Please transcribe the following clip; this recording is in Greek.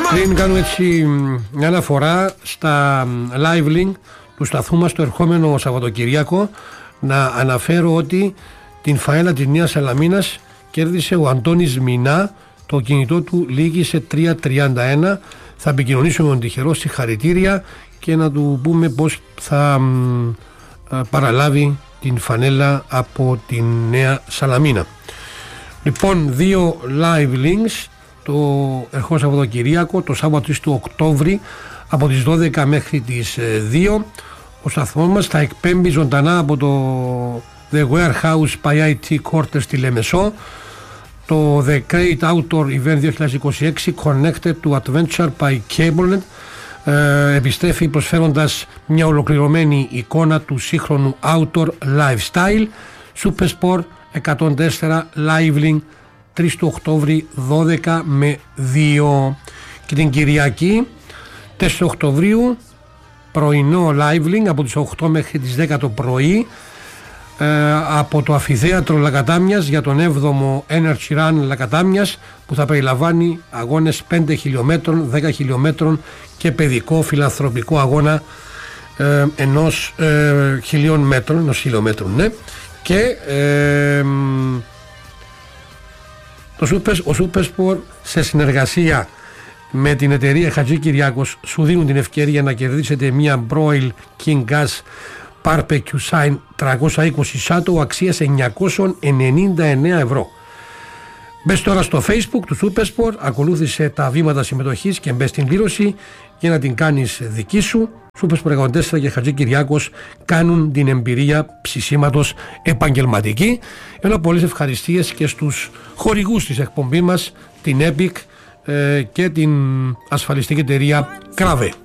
Πριν κάνουμε έτσι μια αναφορά στα live link του σταθμού μας το ερχόμενο Σαββατοκυριακό, να αναφέρω ότι την φαέλα της Νέας Σαλαμίνας κέρδισε ο Αντώνης Μινά. Το κινητό του λήγησε 3.31. Θα επικοινωνήσουμε με τον τυχερό, συγχαρητήρια, και να του πούμε πως θα παραλάβει την φανέλα από την Νέα Σαλαμίνα. Λοιπόν, 2 live links το ερχόμενο Σαββατοκυριακό, το Σάββατο του Οκτώβρη, από τις 12 μέχρι τις 2. Ο σταθμός μας θα εκπέμπει ζωντανά από το The Warehouse PIT Quarter στη Λεμεσό το The Great Outdoor Event 2026 Connected to Adventure by Cablenet. Επιστρέφει προσφέροντας μια ολοκληρωμένη εικόνα του σύγχρονου outdoor lifestyle. Supersport 104 Live Link 3 του Οκτώβρη 12 με 2. Και την Κυριακή 4 Οκτωβρίου πρωινό live link από τις 8 μέχρι τις 10 το πρωί από το Αμφιθέατρο Λακατάμιας για τον 7ο Energy Run Λακατάμιας, που θα περιλαμβάνει αγώνες 5 χιλιόμετρων, 10 χιλιόμετρων και παιδικό φιλανθρωπικό αγώνα ενός χιλιόμετρου, ναι. Και ο Supersport σε συνεργασία με την εταιρεία Χατζή Κυριάκος σου δίνουν την ευκαιρία να κερδίσετε μια Broil King Gas Barbecue Sign 320 Shadow αξίας 999 ευρώ. Μπες τώρα στο Facebook του Supersport, ακολούθησε τα βήματα συμμετοχής και μπες στην κλήρωση για να την κάνεις δική σου. Supersport 104 και Χατζή Κυριάκος κάνουν την εμπειρία ψησίματος επαγγελματική. Ενώ πολλές ευχαριστίες και στους χορηγούς της εκπομπής μας, την Epic και την ασφαλιστική εταιρεία Κράβε.